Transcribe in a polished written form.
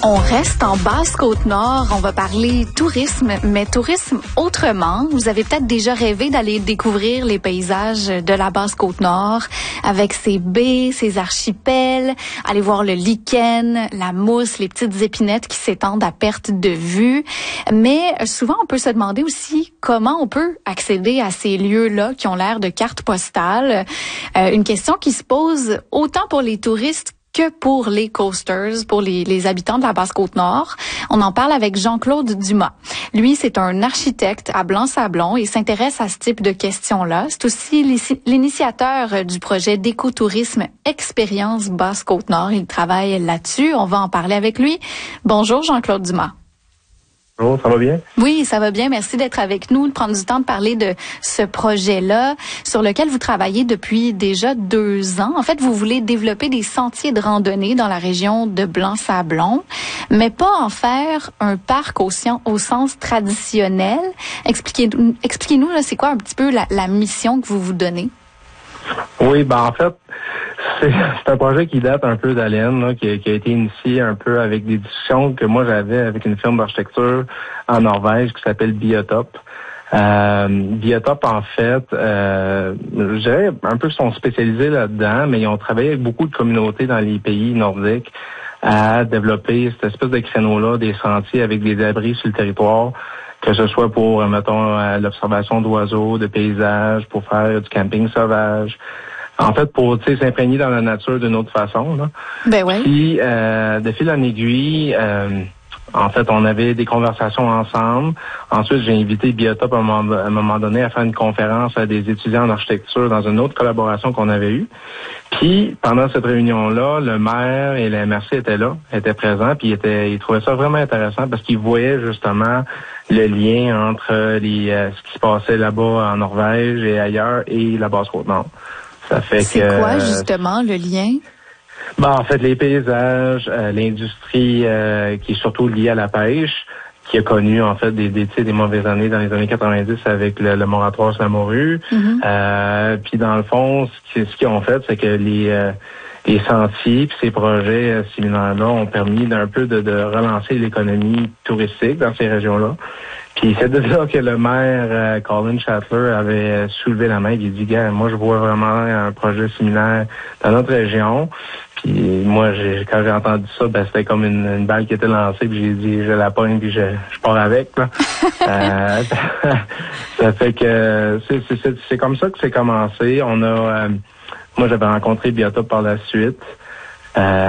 On reste en Basse-Côte-Nord. On va parler tourisme, mais tourisme autrement. Vous avez peut-être déjà rêvé d'aller découvrir les paysages de la Basse-Côte-Nord avec ses baies, ses archipels, aller voir le lichen, la mousse, les petites épinettes qui s'étendent à perte de vue. Mais souvent, on peut se demander aussi comment on peut accéder à ces lieux-là qui ont l'air de cartes postales. Une question qui se pose autant pour les touristes que pour les coasters, pour les habitants de la Basse-Côte-Nord. On en parle avec Jean-Claude Dumas. Lui, c'est un architecte à Blanc-Sablon et s'intéresse à ce type de questions-là. C'est aussi l'initiateur du projet d'écotourisme Expérience Basse-Côte-Nord. Il travaille là-dessus. On va en parler avec lui. Bonjour, Jean-Claude Dumas. Bonjour, ça va bien? Oui, ça va bien. Merci d'être avec nous, de prendre du temps de parler de ce projet-là sur lequel vous travaillez depuis déjà 2 ans. En fait, vous voulez développer des sentiers de randonnée dans la région de Blanc-Sablon, mais pas en faire un parc au sens traditionnel. Expliquez-nous, là, c'est quoi un petit peu la mission que vous vous donnez? Oui, en fait, c'est un projet qui date un peu d'Allen, qui a été initié un peu avec des discussions que moi j'avais avec une firme d'architecture en Norvège qui s'appelle Biotop. Biotop, en fait, je dirais un peu sont spécialisés là-dedans, mais ils ont travaillé avec beaucoup de communautés dans les pays nordiques à développer cette espèce de créneau-là, des sentiers avec des abris sur le territoire, que ce soit pour, mettons, l'observation d'oiseaux, de paysages, pour faire du camping sauvage. En fait, pour s'imprégner dans la nature d'une autre façon. Là. Ben oui. Puis, de fil en aiguille, en fait, on avait des conversations ensemble. Ensuite, j'ai invité Biotop à un moment donné à faire une conférence à des étudiants en architecture dans une autre collaboration qu'on avait eue. Puis, pendant cette réunion-là, le maire et la MRC étaient présents, puis ils trouvaient ça vraiment intéressant parce qu'ils voyaient justement le lien entre ce qui se passait là-bas en Norvège et ailleurs et la Basse-Côte-Nord. Ça fait c'est quoi, justement, le lien? En fait, les paysages, l'industrie qui est surtout liée à la pêche, qui a connu, en fait, des mauvaises années dans les années 90 avec le moratoire sur la morue. Mm-hmm. Puis, dans le fond, ce qu'ils ont fait, c'est que les sentiers puis ces projets similaires-là ont permis d'un peu de relancer l'économie touristique dans ces régions-là. Puis c'est de là que le maire Colin Schattler avait soulevé la main et il dit, gars, moi je vois vraiment un projet similaire dans notre région. Puis moi, quand j'ai entendu ça, c'était comme une balle qui était lancée, puis j'ai dit, je la pogne puis je pars avec. Là. Ça fait que c'est comme ça que c'est commencé. Moi j'avais rencontré Biotop par la suite.